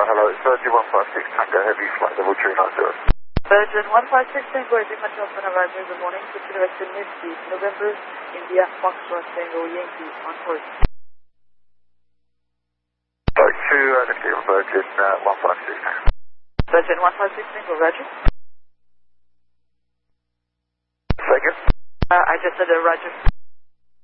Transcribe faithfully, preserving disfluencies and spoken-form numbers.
hello, it's Virgin one five six Tango Heavy, flight level three nine zero. Virgin one five six Tango Heavy, Manchester, Roger, good morning. Consider Western Nifty, November, India, Foxtrot, Tango, Yankee, on course. Sorry, two uh, Nifty on Virgin uh, one five six. Virgin one five six Tango, Roger. Second? Uh, I just said uh, Roger.